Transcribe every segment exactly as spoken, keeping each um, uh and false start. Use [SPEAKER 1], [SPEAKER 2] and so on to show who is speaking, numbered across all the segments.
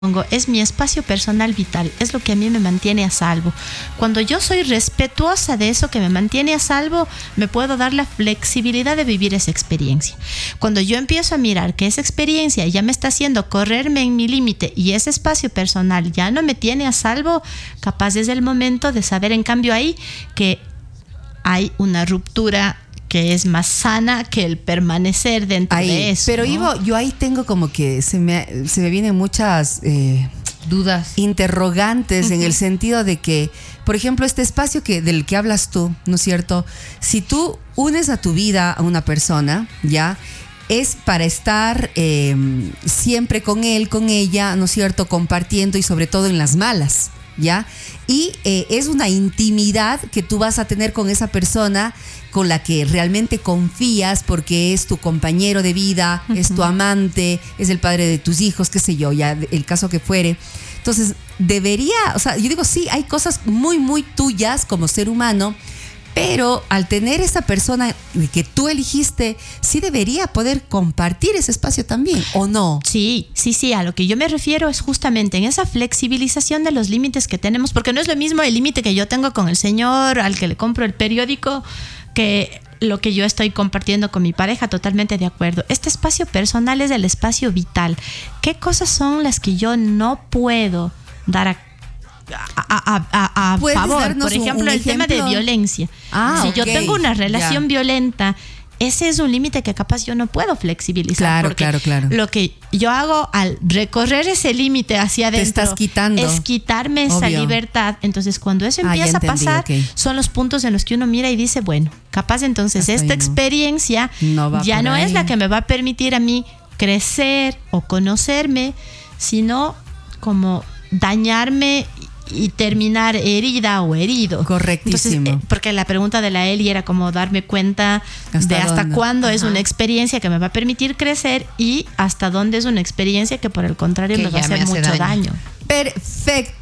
[SPEAKER 1] Es mi espacio personal vital, es lo que a mí me mantiene a salvo. Cuando yo soy respetuosa de eso que me mantiene a salvo, me puedo dar la flexibilidad de vivir esa experiencia. Cuando yo empiezo a mirar que esa experiencia ya me está haciendo correrme en mi límite y ese espacio personal ya no me tiene a salvo, capaz es el momento de saber en cambio ahí que hay una ruptura que es más sana que el permanecer dentro
[SPEAKER 2] ahí,
[SPEAKER 1] de eso.
[SPEAKER 2] Pero
[SPEAKER 1] ¿no?
[SPEAKER 2] Ivo, yo ahí tengo como que se me, se me vienen muchas eh,
[SPEAKER 3] dudas,
[SPEAKER 2] interrogantes, uh-huh. en el sentido de que, por ejemplo, este espacio que, del que hablas tú, ¿no es cierto? Si tú unes a tu vida a una persona, ¿ya? Es para estar eh, siempre con él, con ella, ¿no es cierto? Compartiendo y sobre todo en las malas, ¿ya? Y eh, es una intimidad que tú vas a tener con esa persona con la que realmente confías porque es tu compañero de vida, uh-huh. es tu amante, es el padre de tus hijos, qué sé yo, ya el caso que fuere. Entonces, debería, o sea, yo digo, sí, hay cosas muy, muy tuyas como ser humano, pero al tener esa persona que tú elegiste, sí debería poder compartir ese espacio también, ¿o no?
[SPEAKER 1] Sí, sí, sí, a lo que yo me refiero es justamente en esa flexibilización de los límites que tenemos, porque no es lo mismo el límite que yo tengo con el señor al que le compro el periódico que lo que yo estoy compartiendo con mi pareja. Totalmente de acuerdo. Este espacio personal es el espacio vital. ¿Qué cosas son las que yo no puedo dar a A, a, a, a favor? Por ejemplo, un, un el ejemplo? tema de violencia. Ah, si okay. yo tengo una relación yeah. violenta, ese es un límite que capaz yo no puedo flexibilizar.
[SPEAKER 2] Claro,
[SPEAKER 1] porque
[SPEAKER 2] claro, claro.
[SPEAKER 1] Lo que yo hago al recorrer ese límite hacia adentro,
[SPEAKER 2] te estás quitando.
[SPEAKER 1] Es quitarme esa Obvio. libertad. Entonces, cuando eso empieza ah, entendí, a pasar, okay. son los puntos en los que uno mira y dice, bueno, capaz entonces Hasta esta experiencia no ya no ahí. es la que me va a permitir a mí crecer o conocerme, sino como dañarme y terminar herida o herido.
[SPEAKER 2] Correctísimo.
[SPEAKER 1] Entonces, eh, porque la pregunta de la Eli era como darme cuenta ¿Hasta de hasta dónde? cuándo Ajá. es una experiencia que me va a permitir crecer y hasta dónde es una experiencia que por el contrario que me va a hacer mucho daño. daño.
[SPEAKER 2] Perfecto.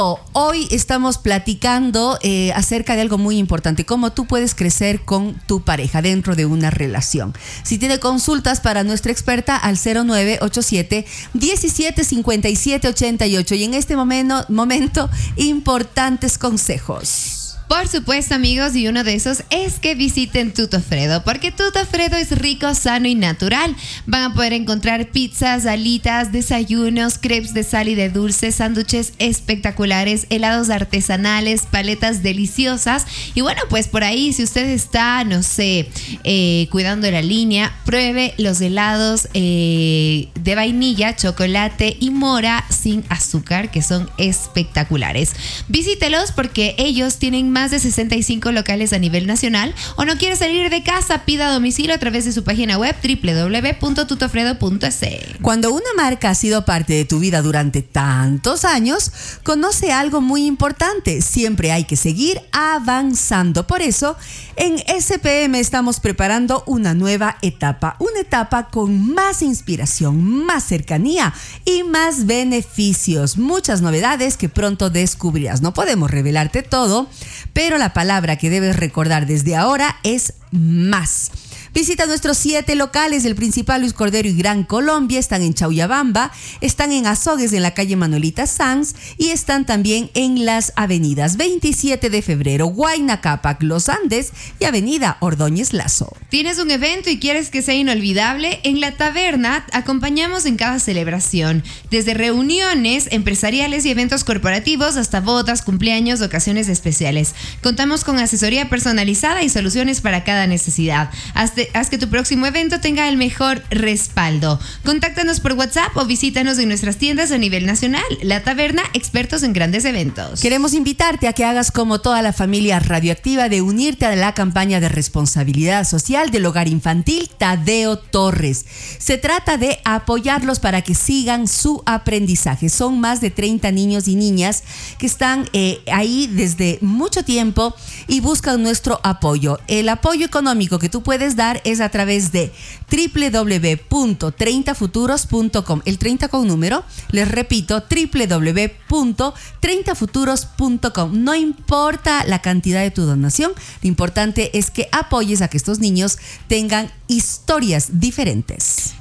[SPEAKER 2] Hoy estamos platicando eh, acerca de algo muy importante, cómo tú puedes crecer con tu pareja dentro de una relación. Si tiene consultas para nuestra experta, al cero nueve ocho siete, diecisiete cincuenta y siete ochenta y ocho. Y en este momento, momento importantes consejos.
[SPEAKER 3] Por supuesto, amigos, y uno de esos es que visiten Tutofredo, porque Tutofredo es rico, sano y natural. Van a poder encontrar pizzas, alitas, desayunos, crepes de sal y de dulce, sándwiches espectaculares, helados artesanales, paletas deliciosas. Y bueno, pues por ahí, si usted está, no sé, eh, cuidando la línea, pruebe los helados eh, de vainilla, chocolate y mora sin azúcar, que son espectaculares. Visítelos porque ellos tienen más de sesenta y cinco locales a nivel nacional, o no quiere salir de casa, pida a domicilio a través de su página web doble u doble u doble u punto tutofredo punto es.
[SPEAKER 2] Cuando una marca ha sido parte de tu vida durante tantos años, conoce algo muy importante: siempre hay que seguir avanzando. Por eso, en S P M estamos preparando una nueva etapa, una etapa con más inspiración, más cercanía y más beneficios, muchas novedades que pronto descubrirás. No podemos revelarte todo, pero la palabra que debes recordar desde ahora es más. Visita nuestros siete locales, el principal Luis Cordero y Gran Colombia, están en Chauyabamba, están en Azogues en la calle Manuelita Sanz y están también en las avenidas veintisiete de febrero, Huayna Cápac, Los Andes y avenida Ordóñez Lazo.
[SPEAKER 3] ¿Tienes un evento y quieres que sea inolvidable? En La Taberna acompañamos en cada celebración, desde reuniones empresariales y eventos corporativos hasta bodas, cumpleaños, ocasiones especiales. Contamos con asesoría personalizada y soluciones para cada necesidad. Hasta Haz que tu próximo evento tenga el mejor respaldo. Contáctanos por WhatsApp o visítanos en nuestras tiendas a nivel nacional. La Taberna, expertos en grandes eventos.
[SPEAKER 2] Queremos invitarte a que hagas como toda la familia radioactiva de unirte a la campaña de responsabilidad social del hogar infantil Tadeo Torres. Se trata de apoyarlos para que sigan su aprendizaje. Son más de treinta niños y niñas que están eh, ahí desde mucho tiempo y buscan nuestro apoyo. El apoyo económico que tú puedes dar es a través de doble u doble u doble u punto treinta futuros punto com. El treinta con número, les repito, doble u doble u doble u punto treinta futuros punto com. No importa la cantidad de tu donación, lo importante es que apoyes a que estos niños tengan historias diferentes.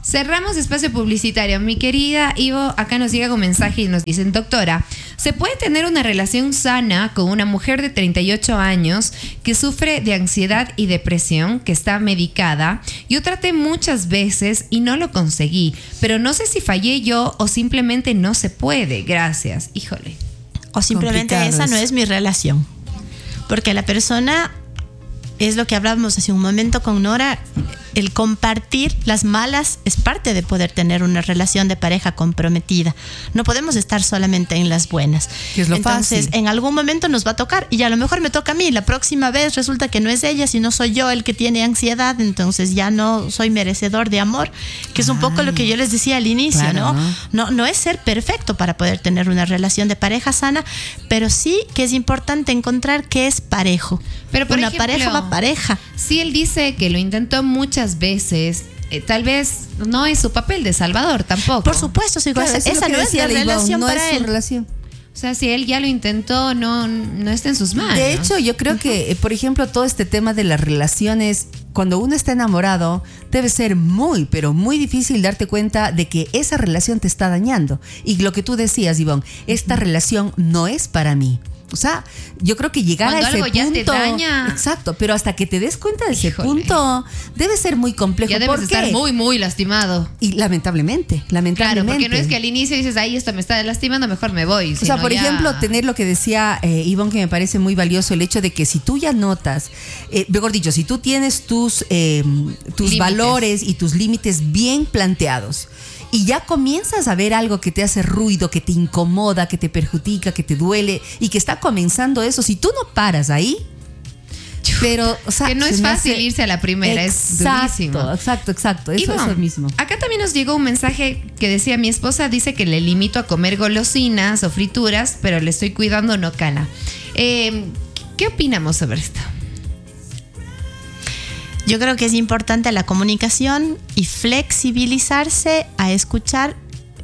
[SPEAKER 3] Cerramos espacio publicitario. Mi querida Ivo, acá nos llega un mensaje y nos dicen: doctora, ¿se puede tener una relación sana con una mujer de treinta y ocho años que sufre de ansiedad y depresión, que está medicada? Yo traté muchas veces y no lo conseguí, pero no sé si fallé yo o simplemente no se puede. Gracias. Híjole.
[SPEAKER 1] O simplemente esa no es mi relación. Porque la persona, es lo que hablábamos hace un momento con Nora, el compartir las malas es parte de poder tener una relación de pareja comprometida. No podemos estar solamente en las buenas.
[SPEAKER 2] Que es lo
[SPEAKER 1] Entonces,
[SPEAKER 2] fácil.
[SPEAKER 1] en algún momento nos va a tocar y a lo mejor me toca a mí. La próxima vez resulta que no es ella, sino soy yo el que tiene ansiedad. Entonces ya no soy merecedor de amor, que es un poco lo que yo les decía al inicio,
[SPEAKER 2] Claro,
[SPEAKER 1] ¿no?
[SPEAKER 2] ¿no?
[SPEAKER 1] No, no es ser perfecto para poder tener una relación de pareja sana, pero sí que es importante encontrar qué es parejo.
[SPEAKER 3] Pero, por
[SPEAKER 1] una
[SPEAKER 3] ejemplo,
[SPEAKER 1] pareja va pareja.
[SPEAKER 3] Si él dice que lo intentó muchas veces, eh, tal vez no es su papel de salvador tampoco.
[SPEAKER 1] Por supuesto, sí,
[SPEAKER 2] Claro,
[SPEAKER 1] esa,
[SPEAKER 2] eso es lo
[SPEAKER 1] esa
[SPEAKER 2] que
[SPEAKER 1] no es
[SPEAKER 2] decía
[SPEAKER 1] la
[SPEAKER 2] la Ivonne,
[SPEAKER 1] relación
[SPEAKER 2] no
[SPEAKER 1] para
[SPEAKER 2] es su
[SPEAKER 1] él.
[SPEAKER 2] relación.
[SPEAKER 3] O sea, si él ya lo intentó, no, no está en sus manos.
[SPEAKER 2] De hecho, yo creo que, eh, por ejemplo, todo este tema de las relaciones, cuando uno está enamorado, debe ser muy, pero muy difícil darte cuenta de que esa relación te está dañando. Y lo que tú decías, Ivonne, esta relación no es para mí. O sea, yo creo que llegar
[SPEAKER 3] Cuando
[SPEAKER 2] a ese
[SPEAKER 3] algo ya
[SPEAKER 2] punto,
[SPEAKER 3] te daña.
[SPEAKER 2] exacto, pero hasta que te des cuenta de ese
[SPEAKER 3] Híjole.
[SPEAKER 2] punto, debe ser muy complejo.
[SPEAKER 3] ya debes
[SPEAKER 2] ¿Por
[SPEAKER 3] estar
[SPEAKER 2] qué?
[SPEAKER 3] muy, muy lastimado.
[SPEAKER 2] Y lamentablemente, lamentablemente.
[SPEAKER 3] Claro, porque no es que al inicio dices, ay, esto me está lastimando, mejor me voy.
[SPEAKER 2] O sea, por ejemplo, tener lo que decía eh, Ivonne, que me parece muy valioso, el hecho de que si tú ya notas, eh, mejor dicho, si tú tienes tus, eh, tus
[SPEAKER 3] Límites.
[SPEAKER 2] valores y tus límites bien planteados y ya comienzas a ver algo que te hace ruido, que te incomoda, que te perjudica, que te duele y que está comenzando eso, si tú no paras ahí, pero, o sea,
[SPEAKER 3] que no
[SPEAKER 2] se
[SPEAKER 3] es
[SPEAKER 2] me
[SPEAKER 3] fácil
[SPEAKER 2] hace-
[SPEAKER 3] irse a la primera, es
[SPEAKER 2] Exacto,
[SPEAKER 3] durísimo.
[SPEAKER 2] exacto, exacto, eso,
[SPEAKER 3] Ivonne,
[SPEAKER 2] eso mismo.
[SPEAKER 3] acá también nos llegó un mensaje que decía: mi esposa dice que le limito a comer golosinas o frituras, pero le estoy cuidando, no cala. Eh, ¿Qué opinamos sobre esto?
[SPEAKER 1] Yo creo que es importante la comunicación y flexibilizarse a escuchar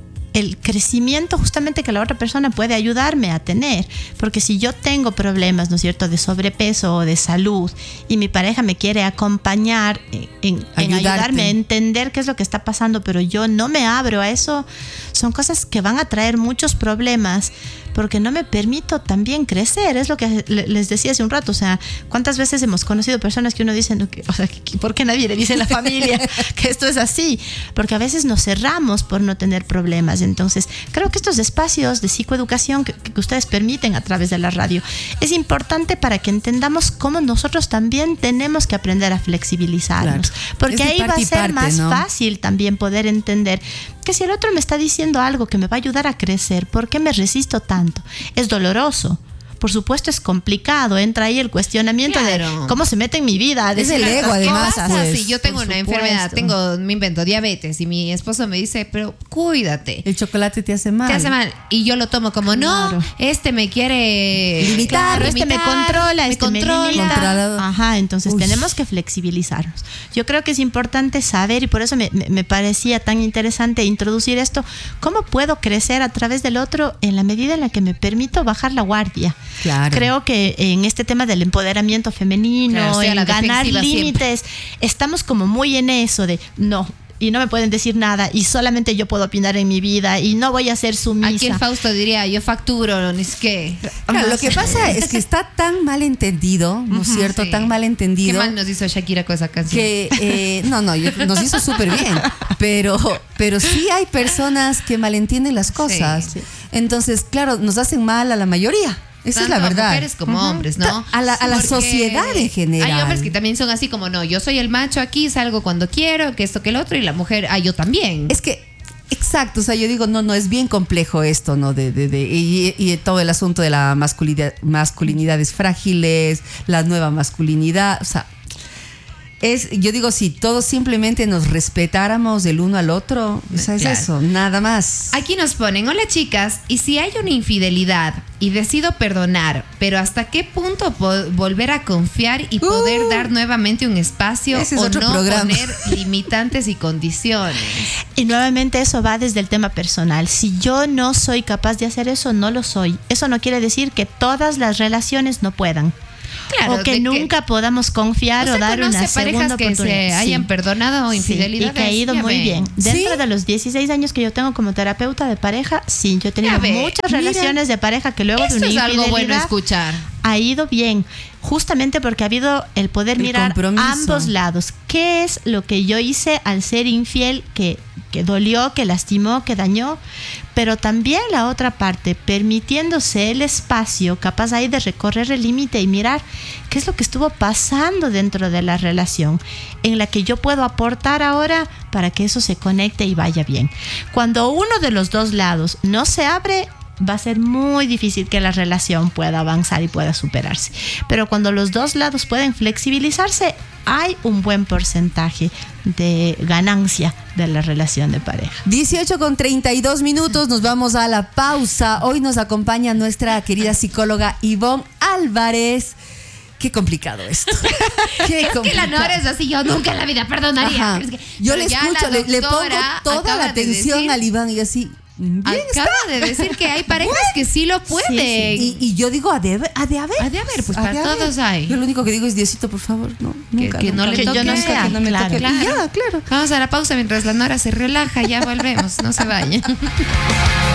[SPEAKER 1] el crecimiento justamente que la otra persona puede ayudarme a tener. Porque si yo tengo problemas, ¿no es cierto?, de sobrepeso o de salud y mi pareja me quiere acompañar en, en, en
[SPEAKER 2] Ayudarte.
[SPEAKER 1] ayudarme a entender qué es lo que está pasando, pero yo no me abro a eso, son cosas que van a traer muchos problemas porque no me permito también crecer. Es lo que le- les decía hace un rato. O sea, ¿cuántas veces hemos conocido personas que uno dice, no, que- o sea, que- ¿por qué nadie le dice a la familia que esto es así? Porque a veces nos cerramos por no tener problemas. Entonces, creo que estos espacios de psicoeducación que, que ustedes permiten a través de la radio es importante para que entendamos cómo nosotros también tenemos que aprender a flexibilizarnos.
[SPEAKER 2] Claro.
[SPEAKER 1] Porque
[SPEAKER 2] Es de
[SPEAKER 1] ahí va a
[SPEAKER 2] parte y
[SPEAKER 1] ser
[SPEAKER 2] parte,
[SPEAKER 1] más
[SPEAKER 2] ¿no?
[SPEAKER 1] fácil también poder entender que si el otro me está diciendo algo que me va a ayudar a crecer, ¿por qué me resisto tanto? Es doloroso. Por supuesto es complicado, entra ahí el cuestionamiento
[SPEAKER 3] Claro.
[SPEAKER 1] de cómo se mete en mi vida. a
[SPEAKER 2] Es
[SPEAKER 1] decir
[SPEAKER 2] el ego,
[SPEAKER 1] estas
[SPEAKER 2] además,
[SPEAKER 1] cosas.
[SPEAKER 2] pues.
[SPEAKER 3] Si yo tengo
[SPEAKER 1] Por
[SPEAKER 3] una
[SPEAKER 1] supuesto.
[SPEAKER 3] enfermedad, tengo, me invento, diabetes, y mi esposo me dice, pero cuídate.
[SPEAKER 2] El chocolate te hace mal.
[SPEAKER 3] Te hace mal. Y yo lo tomo como, no,
[SPEAKER 1] Claro.
[SPEAKER 3] este me quiere
[SPEAKER 2] Limitar,
[SPEAKER 1] Claro, este me
[SPEAKER 3] limitar,
[SPEAKER 1] controla,
[SPEAKER 3] me
[SPEAKER 1] este me
[SPEAKER 3] controla.
[SPEAKER 1] limita.
[SPEAKER 2] Controlador.
[SPEAKER 1] Ajá, entonces
[SPEAKER 2] Uy.
[SPEAKER 1] tenemos que flexibilizarnos. Yo creo que es importante saber, y por eso me, me- me parecía tan interesante introducir esto, cómo puedo crecer a través del otro en la medida en la que me permito bajar la guardia.
[SPEAKER 2] Claro.
[SPEAKER 1] Creo que en este tema del empoderamiento femenino,
[SPEAKER 3] Claro, estoy a
[SPEAKER 1] en
[SPEAKER 3] la
[SPEAKER 1] ganar
[SPEAKER 3] defensiva
[SPEAKER 1] límites, estamos como muy en eso de no. Y no me pueden decir nada y solamente yo puedo opinar en mi vida y no voy a ser sumisa.
[SPEAKER 3] Aquí el Fausto diría, yo facturo, ni es que.
[SPEAKER 2] Claro, lo que pasa es que está tan mal entendido, ¿no es
[SPEAKER 3] Ujú,
[SPEAKER 2] cierto?
[SPEAKER 3] sí.
[SPEAKER 2] Tan mal
[SPEAKER 3] Qué
[SPEAKER 2] entendido
[SPEAKER 3] mal nos hizo Shakira con esa canción.
[SPEAKER 2] que eh, no, no, yo- nos hizo súper bien, pero, pero sí hay personas que malentienden las cosas.
[SPEAKER 3] Sí, sí.
[SPEAKER 2] Entonces, claro, nos hacen mal a la mayoría. Esa es la
[SPEAKER 3] Tanto a
[SPEAKER 2] verdad.
[SPEAKER 3] mujeres como
[SPEAKER 2] Ujú.
[SPEAKER 3] hombres, ¿no?
[SPEAKER 2] A la, a la
[SPEAKER 3] Porque
[SPEAKER 2] sociedad en general.
[SPEAKER 3] Hay hombres que también son así como, no, yo soy el macho aquí, salgo cuando quiero, que esto, que el otro, y la mujer, ah, yo también.
[SPEAKER 2] Es que, exacto, o sea, yo digo, no, no, es bien complejo esto, ¿no? De, de, de, y, y todo el asunto de la masculinidad, masculinidades frágiles, la nueva masculinidad, o sea, es, yo digo, si todos simplemente nos respetáramos del uno al otro, o sea, es
[SPEAKER 3] Claro.
[SPEAKER 2] eso, nada más.
[SPEAKER 3] Aquí nos ponen, hola chicas, y si hay una infidelidad y decido perdonar, pero ¿hasta qué punto po- volver a confiar y poder
[SPEAKER 2] Uh,
[SPEAKER 3] dar nuevamente un espacio
[SPEAKER 2] ese es
[SPEAKER 3] o
[SPEAKER 2] otro
[SPEAKER 3] no
[SPEAKER 2] programa.
[SPEAKER 3] poner limitantes y condiciones?
[SPEAKER 1] Y nuevamente eso va desde el tema personal. Si yo no soy capaz de hacer eso, no lo soy. Eso no quiere decir que todas las relaciones no puedan.
[SPEAKER 3] Claro,
[SPEAKER 1] o que
[SPEAKER 3] de
[SPEAKER 1] nunca podamos confiar o,
[SPEAKER 3] Usted
[SPEAKER 1] dar
[SPEAKER 3] conoce
[SPEAKER 1] una
[SPEAKER 3] parejas
[SPEAKER 1] segunda
[SPEAKER 3] que
[SPEAKER 1] oportunidad.
[SPEAKER 3] se hayan
[SPEAKER 1] Sí.
[SPEAKER 3] perdonado
[SPEAKER 1] Sí,
[SPEAKER 3] infidelidades.
[SPEAKER 1] y que ha ido
[SPEAKER 3] Ya
[SPEAKER 1] muy
[SPEAKER 3] ven.
[SPEAKER 1] bien. Dentro
[SPEAKER 2] ¿Sí?
[SPEAKER 1] de los dieciséis años que yo tengo como terapeuta de pareja, sí, yo he tenido
[SPEAKER 3] Ya ve,
[SPEAKER 1] muchas
[SPEAKER 3] mira.
[SPEAKER 1] relaciones de pareja que luego
[SPEAKER 3] Esto
[SPEAKER 1] de
[SPEAKER 3] es
[SPEAKER 1] una
[SPEAKER 3] algo bueno
[SPEAKER 1] infidelidad
[SPEAKER 3] escuchar.
[SPEAKER 1] ha ido bien, justamente porque ha habido el poder
[SPEAKER 2] El
[SPEAKER 1] mirar
[SPEAKER 2] compromiso.
[SPEAKER 1] ambos lados. ¿Qué es lo que yo hice al ser infiel que, que dolió, que lastimó, que dañó? Pero también la otra parte, permitiéndose el espacio, capaz ahí de recorrer el límite y mirar qué es lo que estuvo pasando dentro de la relación, en la que yo puedo aportar ahora para que eso se conecte y vaya bien. Cuando uno de los dos lados no se abre, va a ser muy difícil que la relación pueda avanzar y pueda superarse. Pero cuando los dos lados pueden flexibilizarse, hay un buen porcentaje de ganancia de la relación de pareja.
[SPEAKER 2] dieciocho con treinta y dos minutos, nos vamos a la pausa. Hoy nos acompaña nuestra querida psicóloga Ivonne Álvarez. Qué complicado esto. Qué
[SPEAKER 3] Es que la Nora es así, yo nunca en la vida perdonaría.
[SPEAKER 2] Ajá.
[SPEAKER 3] Es que-
[SPEAKER 2] Yo
[SPEAKER 3] pero
[SPEAKER 2] le
[SPEAKER 3] ya
[SPEAKER 2] escucho,
[SPEAKER 3] la
[SPEAKER 2] le, le pongo
[SPEAKER 3] doctora
[SPEAKER 2] toda
[SPEAKER 3] acaba
[SPEAKER 2] la
[SPEAKER 3] de
[SPEAKER 2] atención
[SPEAKER 3] decir-
[SPEAKER 2] al Iván y así. Bien está.
[SPEAKER 3] Acaba de decir que hay parejas que sí lo pueden.
[SPEAKER 2] Y, y yo digo, ha de haber, ha de haber.
[SPEAKER 3] Ha de haber, pues,
[SPEAKER 2] Ha
[SPEAKER 3] para
[SPEAKER 2] de haber.
[SPEAKER 3] todos hay.
[SPEAKER 2] Yo lo único que digo es, Diosito, por favor, no, nunca,
[SPEAKER 3] que no
[SPEAKER 2] nunca,
[SPEAKER 3] le
[SPEAKER 2] que
[SPEAKER 3] toque
[SPEAKER 2] yo no
[SPEAKER 3] sea,
[SPEAKER 2] sea, que no me
[SPEAKER 1] claro,
[SPEAKER 2] toque.
[SPEAKER 3] claro.
[SPEAKER 2] Y ya, claro.
[SPEAKER 3] Vamos a la pausa mientras la Nora se relaja, ya volvemos, no se vayan.